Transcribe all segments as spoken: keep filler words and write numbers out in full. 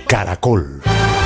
Caracol.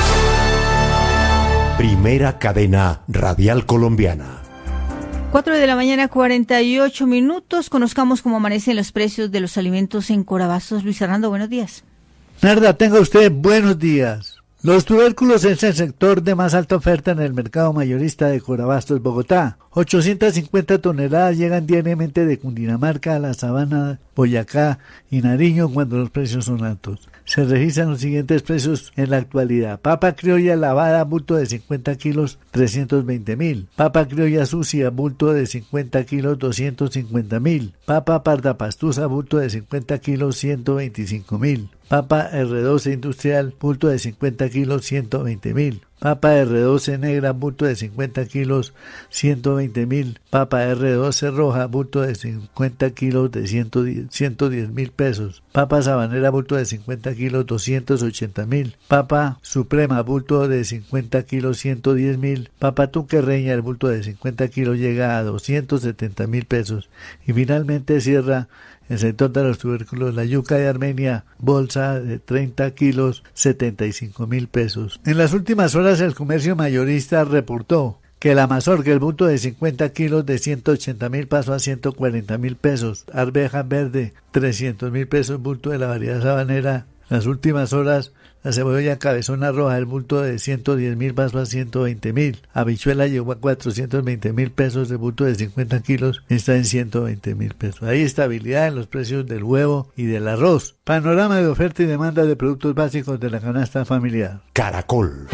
Primera cadena radial colombiana. cuatro de la mañana, cuarenta y ocho minutos. Conozcamos cómo amanecen los precios de los alimentos en Corabastos. Luis Fernando, buenos días. Narda, tenga usted buenos días. Los tubérculos es el sector de más alta oferta en el mercado mayorista de Corabastos, Bogotá. ochocientas cincuenta toneladas llegan diariamente de Cundinamarca a la Sabana, Boyacá y Nariño cuando los precios son altos. Se registran los siguientes precios en la actualidad. Papa criolla lavada, bulto de cincuenta kilos, trescientos veinte mil. Papa criolla sucia, bulto de cincuenta kilos, doscientos cincuenta mil. Papa parda pastusa, bulto de cincuenta kilos, ciento veinticinco mil. Papa erre doce industrial, bulto de cincuenta kilos, ciento veinte mil. Papa erre doce negra, bulto de cincuenta kilos, ciento veinte mil. Papa erre doce roja, bulto de cincuenta kilos, de ciento diez mil pesos. Papa sabanera, bulto de cincuenta kilos, doscientos ochenta mil. Papa suprema, bulto de cincuenta kilos, ciento diez mil. Papa tuquerreña, el bulto de cincuenta kilos llega a doscientos setenta mil pesos. Y finalmente cierra el sector de los tubérculos, la yuca de Armenia, bolsa de treinta kilos, setenta y cinco mil pesos. En las últimas horas el comercio mayorista reportó que la mazorca, el bulto de cincuenta kilos de ciento ochenta mil pasó a ciento cuarenta mil pesos. Arveja verde, trescientos mil pesos, bulto de la variedad sabanera. En las últimas horas la cebolla cabezona roja, el bulto de ciento diez mil pasó a ciento veinte mil. Habichuela llegó a cuatrocientos veinte mil pesos, el bulto de cincuenta kilos está en ciento veinte mil pesos. Hay estabilidad en los precios del huevo y del arroz. Panorama de oferta y demanda de productos básicos de la canasta familiar. Caracol.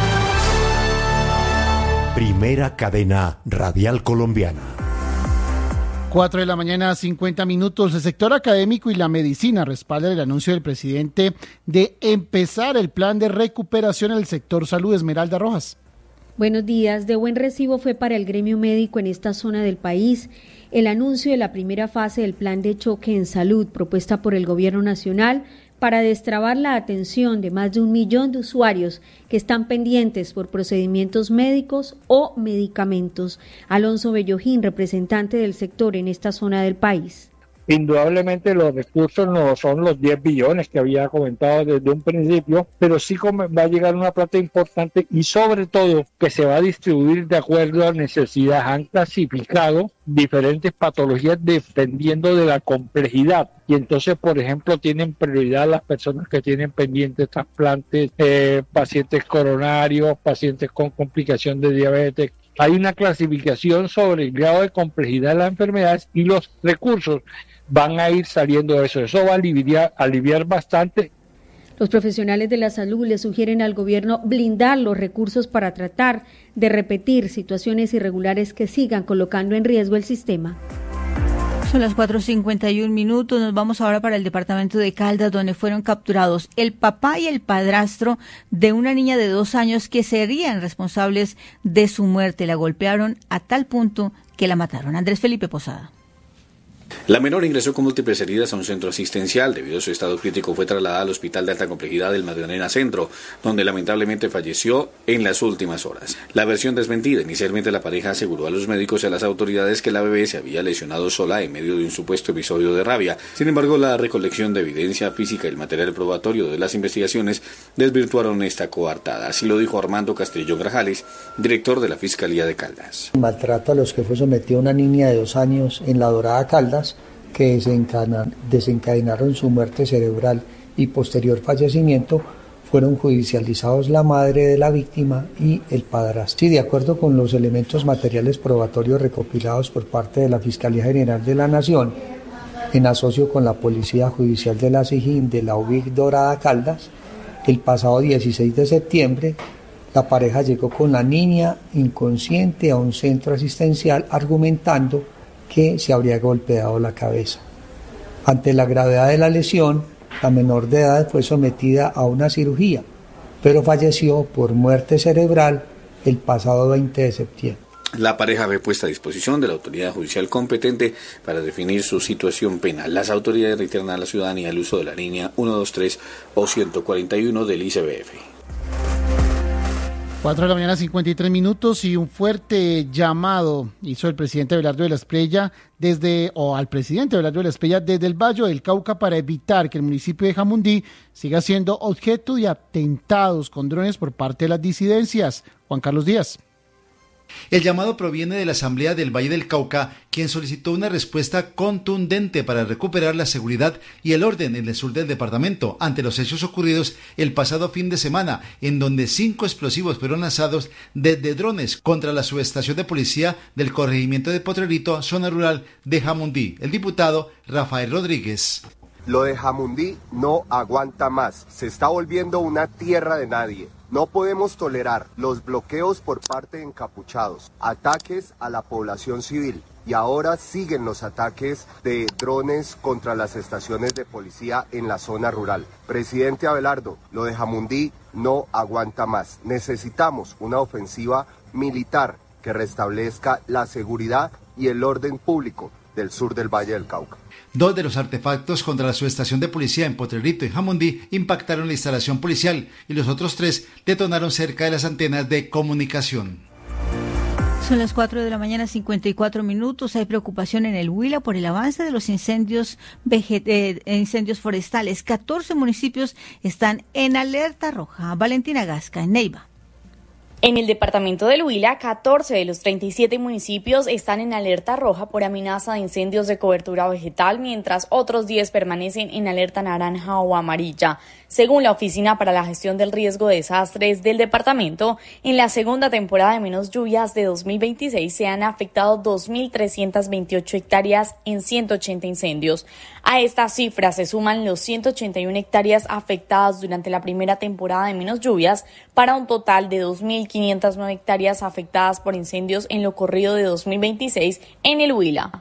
Primera cadena radial colombiana. cuatro de la mañana, cincuenta minutos. El sector académico y la medicina respaldan el anuncio del presidente de empezar el plan de recuperación en el sector salud. Esmeralda Rojas. Buenos días. De buen recibo fue para el gremio médico en esta zona del país el anuncio de la primera fase del plan de choque en salud propuesta por el gobierno nacional para destrabar la atención de más de un millón de usuarios que están pendientes por procedimientos médicos o medicamentos. Alonso Bellojín, representante del sector en esta zona del país. Indudablemente los recursos no son los diez billones que había comentado desde un principio, pero sí va a llegar una plata importante y sobre todo que se va a distribuir de acuerdo a necesidades. Han clasificado diferentes patologías dependiendo de la complejidad y entonces, por ejemplo, tienen prioridad las personas que tienen pendientes trasplantes, eh, pacientes coronarios, pacientes con complicación de diabetes. Hay una clasificación sobre el grado de complejidad de las enfermedades y los recursos van a ir saliendo de eso. Eso va a aliviar, aliviar bastante. Los profesionales de la salud le sugieren al gobierno blindar los recursos para tratar de repetir situaciones irregulares que sigan colocando en riesgo el sistema. Son las cuatro cincuenta y un minutos. Nos vamos ahora para el departamento de Caldas, donde fueron capturados el papá y el padrastro de una niña de dos años que serían responsables de su muerte. La golpearon a tal punto que la mataron. Andrés Felipe Posada. La menor ingresó con múltiples heridas a un centro asistencial. Debido a su estado crítico fue trasladada al hospital de alta complejidad del Magdalena Centro, donde lamentablemente falleció en las últimas horas. La versión desmentida: inicialmente la pareja aseguró a los médicos y a las autoridades que la bebé se había lesionado sola en medio de un supuesto episodio de rabia. Sin embargo, la recolección de evidencia física y el material probatorio de las investigaciones desvirtuaron esta coartada. Así lo dijo Armando Castrillón Grajales, director de la Fiscalía de Caldas. Maltrato a los que fue sometida una niña de dos años en La Dorada, Caldas, que desencadenaron su muerte cerebral y posterior fallecimiento, fueron judicializados la madre de la víctima y el padrastro. Sí, de acuerdo con los elementos materiales probatorios recopilados por parte de la Fiscalía General de la Nación, en asocio con la Policía Judicial de la SIJIN de la U B I C Dorada Caldas, el pasado dieciséis de septiembre, la pareja llegó con la niña inconsciente a un centro asistencial argumentando que se habría golpeado la cabeza. Ante la gravedad de la lesión, la menor de edad fue sometida a una cirugía, pero falleció por muerte cerebral el pasado veinte de septiembre. La pareja fue puesta a disposición de la autoridad judicial competente para definir su situación penal. Las autoridades reiteran a la ciudadanía el uso de la línea ciento veintitrés o ciento cuarenta y uno del I C B F. cuatro de la mañana, cincuenta y tres minutos, y un fuerte llamado hizo el presidente Abelardo de la Espriella desde, o al presidente Abelardo de la Espriella desde el Valle del Cauca para evitar que el municipio de Jamundí siga siendo objeto de atentados con drones por parte de las disidencias. Juan Carlos Díaz. El llamado proviene de la Asamblea del Valle del Cauca, quien solicitó una respuesta contundente para recuperar la seguridad y el orden en el sur del departamento ante los hechos ocurridos el pasado fin de semana, en donde cinco explosivos fueron lanzados desde drones contra la subestación de policía del corregimiento de Potrerito, zona rural de Jamundí. El diputado Rafael Rodríguez. Lo de Jamundí no aguanta más, se está volviendo una tierra de nadie. No podemos tolerar los bloqueos por parte de encapuchados, ataques a la población civil y ahora siguen los ataques de drones contra las estaciones de policía en la zona rural. Presidente Abelardo, lo de Jamundí no aguanta más. Necesitamos una ofensiva militar que restablezca la seguridad y el orden público del sur del Valle del Cauca. Dos de los artefactos contra la subestación de policía en Potrerito y Jamundí impactaron la instalación policial y los otros tres detonaron cerca de las antenas de comunicación. Son las cuatro de la mañana, cincuenta y cuatro minutos. Hay preocupación en el Huila por el avance de los incendios, veget- eh, incendios forestales. catorce municipios están en alerta roja. Valentina Gasca, en Neiva. En el departamento del Huila, catorce de los treinta y siete municipios están en alerta roja por amenaza de incendios de cobertura vegetal, mientras otros diez permanecen en alerta naranja o amarilla. Según la Oficina para la Gestión del Riesgo de Desastres del departamento, en la segunda temporada de menos lluvias de dos mil veintiséis se han afectado dos mil trescientas veintiocho hectáreas en ciento ochenta incendios. A estas cifras se suman los ciento ochenta y una hectáreas afectadas durante la primera temporada de menos lluvias, para un total de dos mil quinientas nueve hectáreas afectadas por incendios en lo corrido de dos mil veintiséis en el Huila.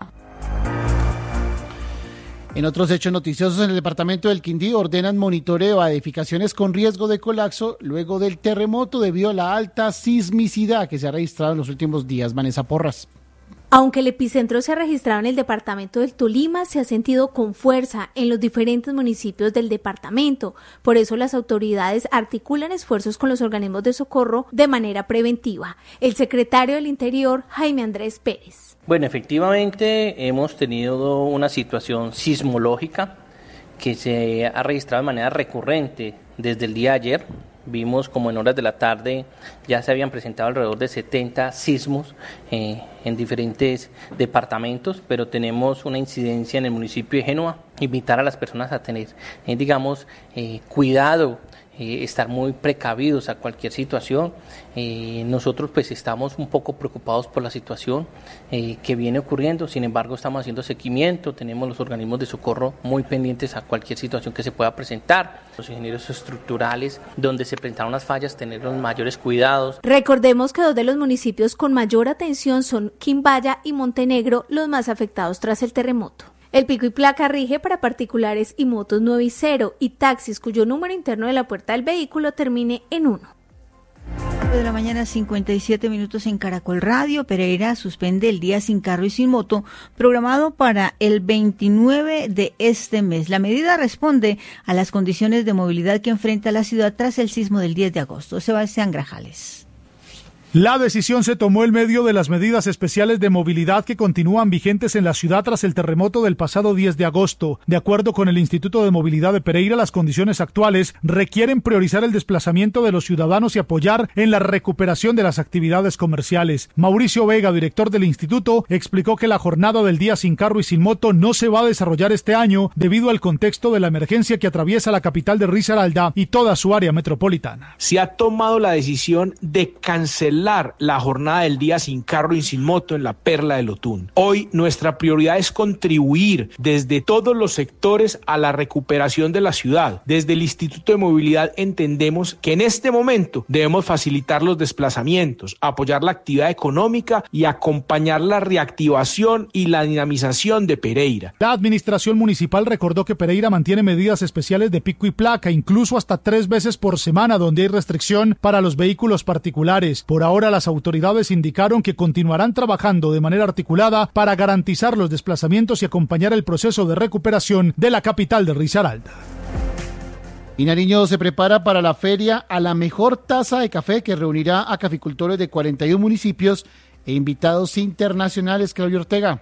En otros hechos noticiosos, en el departamento del Quindío ordenan monitoreo a edificaciones con riesgo de colapso luego del terremoto debido a la alta sismicidad que se ha registrado en los últimos días. Vanessa Porras. Aunque el epicentro se ha registrado en el departamento del Tolima, se ha sentido con fuerza en los diferentes municipios del departamento. Por eso las autoridades articulan esfuerzos con los organismos de socorro de manera preventiva. El secretario del Interior, Jaime Andrés Pérez. Bueno, efectivamente hemos tenido una situación sismológica que se ha registrado de manera recurrente desde el día de ayer. Vimos como en horas de la tarde ya se habían presentado alrededor de setenta sismos eh, en diferentes departamentos, pero tenemos una incidencia en el municipio de Génova. Invitar a las personas a tener, eh, digamos, eh, cuidado, eh, estar muy precavidos a cualquier situación. Eh, nosotros pues estamos un poco preocupados por la situación eh, que viene ocurriendo, sin embargo estamos haciendo seguimiento, tenemos los organismos de socorro muy pendientes a cualquier situación que se pueda presentar. Los ingenieros estructurales, donde se presentaron las fallas, tener los mayores cuidados. Recordemos que dos de los municipios con mayor atención son Quimbaya y Montenegro, los más afectados tras el terremoto. El pico y placa rige para particulares y motos nueve y cero y taxis cuyo número interno de la puerta del vehículo termine en uno. De la mañana, cincuenta y siete minutos en Caracol Radio. Pereira suspende el día sin carro y sin moto programado para el veintinueve de este mes. La medida responde a las condiciones de movilidad que enfrenta la ciudad tras el sismo del diez de agosto. Sebastián Grajales. La decisión se tomó en medio de las medidas especiales de movilidad que continúan vigentes en la ciudad tras el terremoto del pasado diez de agosto. De acuerdo con el Instituto de Movilidad de Pereira, las condiciones actuales requieren priorizar el desplazamiento de los ciudadanos y apoyar en la recuperación de las actividades comerciales. Mauricio Vega, director del instituto, explicó que la jornada del día sin carro y sin moto no se va a desarrollar este año debido al contexto de la emergencia que atraviesa la capital de Risaralda y toda su área metropolitana. Se ha tomado la decisión de cancelar la jornada del día sin carro y sin moto en la Perla del Otún. Hoy nuestra prioridad es contribuir desde todos los sectores a la recuperación de la ciudad. Desde el Instituto de Movilidad entendemos que en este momento debemos facilitar los desplazamientos, apoyar la actividad económica y acompañar la reactivación y la dinamización de Pereira. La administración municipal recordó que Pereira mantiene medidas especiales de pico y placa, incluso hasta tres veces por semana, donde hay restricción para los vehículos particulares. Por ahora las autoridades indicaron que continuarán trabajando de manera articulada para garantizar los desplazamientos y acompañar el proceso de recuperación de la capital de Risaralda. Y Nariño se prepara para la feria a la mejor taza de café que reunirá a caficultores de cuarenta y uno municipios e invitados internacionales. Claudia Ortega.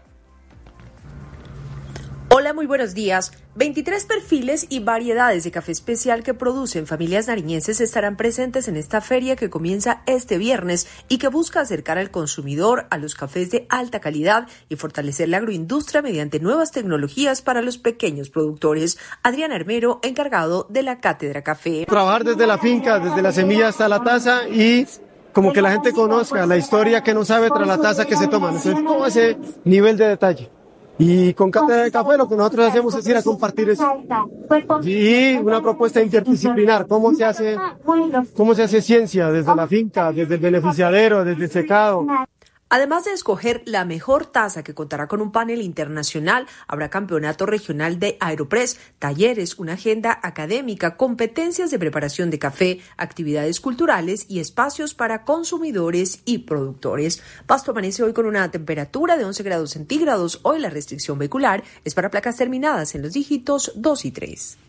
Hola, muy buenos días. veintitrés perfiles y variedades de café especial que producen familias nariñenses estarán presentes en esta feria que comienza este viernes y que busca acercar al consumidor a los cafés de alta calidad y fortalecer la agroindustria mediante nuevas tecnologías para los pequeños productores. Adrián Armero, encargado de la Cátedra Café. Trabajar desde la finca, desde la semilla hasta la taza y como que la gente conozca la historia que no sabe tras la taza que se toma. Entonces, todo ese nivel de detalle. Y con Cátedra de Café lo que nosotros hacemos es ir a compartir eso. Y una propuesta interdisciplinar, cómo se hace, cómo se hace ciencia desde la finca, desde el beneficiadero, desde el secado. Además de escoger la mejor taza que contará con un panel internacional, habrá campeonato regional de Aeropress, talleres, una agenda académica, competencias de preparación de café, actividades culturales y espacios para consumidores y productores. Pasto amanece hoy con una temperatura de once grados centígrados. Hoy la restricción vehicular es para placas terminadas en los dígitos dos y tres.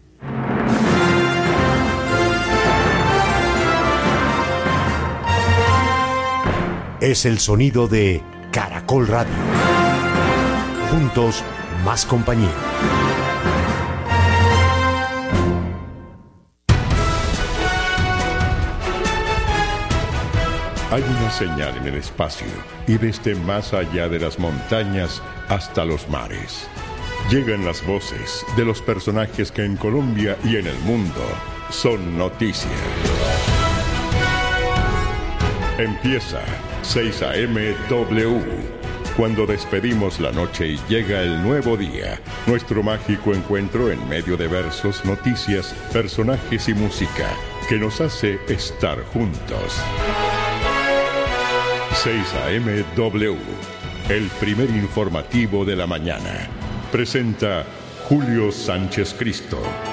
Es el sonido de Caracol Radio. Juntos, más compañía. Hay una señal en el espacio y desde más allá de las montañas hasta los mares. Llegan las voces de los personajes que en Colombia y en el mundo son noticia. Empieza seis A M W. Cuando despedimos la noche y llega el nuevo día, nuestro mágico encuentro en medio de versos, noticias, personajes y música que nos hace estar juntos. seis A M W, el primer informativo de la mañana. Presenta Julio Sánchez Cristo.